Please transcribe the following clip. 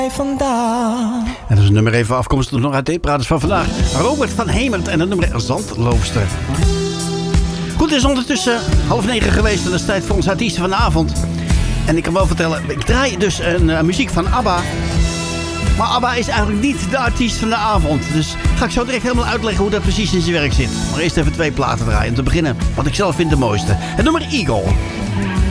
Vandaag. En dat is een nummer even afkomstig nog uit Theepraters van vandaag. Robert van Hemert en het nummer Zandloopster. Goed, het is ondertussen 8:30 geweest en het is tijd voor ons artiesten van de avond. En ik kan wel vertellen, ik draai dus een muziek van ABBA. Maar ABBA is eigenlijk niet de artiest van de avond. Dus ga ik zo direct helemaal uitleggen hoe dat precies in zijn werk zit. Maar eerst even 2 platen draaien. Om te beginnen, wat ik zelf vind de mooiste. Het nummer Eagle.